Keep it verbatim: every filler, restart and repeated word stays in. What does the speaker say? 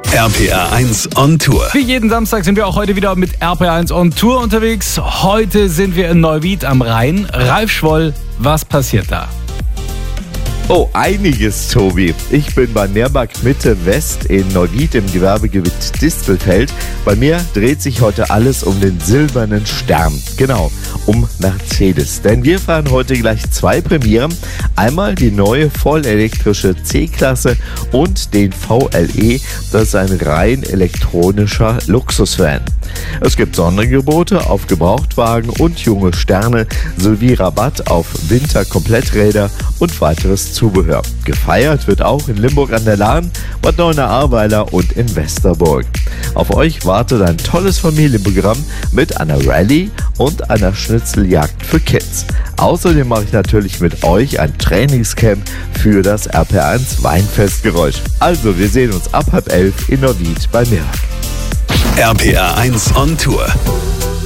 R P R eins on Tour. Wie jeden Samstag sind wir auch heute wieder mit R P R eins on Tour unterwegs. Heute sind wir in Neuwied am Rhein. Ralf Schwoll, was passiert da? Oh, einiges, Tobi. Ich bin bei Meermarkt Mitte West in Neuwied im Gewerbegebiet Distelfeld. Bei mir dreht sich heute alles um den silbernen Stern. Genau, um Mercedes. Denn wir fahren heute gleich zwei Premieren. Einmal die neue vollelektrische C-Klasse und den V L E. Das ist ein rein elektronischer Luxusvan. Es gibt Sonderangebote auf Gebrauchtwagen und junge Sterne sowie Rabatt auf Winterkompletträder und weiteres Zubehör. Gefeiert wird auch in Limburg an der Lahn, Bad Neuenahr-Ahrweiler und in Westerburg. Auf euch wartet ein tolles Familienprogramm mit einer Rallye und einer Schnitzeljagd für Kids. Außerdem mache ich natürlich mit euch ein Trainingscamp für das R P R eins Weinfestgeräusch. Also, wir sehen uns ab halb elf in Neuwied bei Meermarkt. R P R eins on Tour.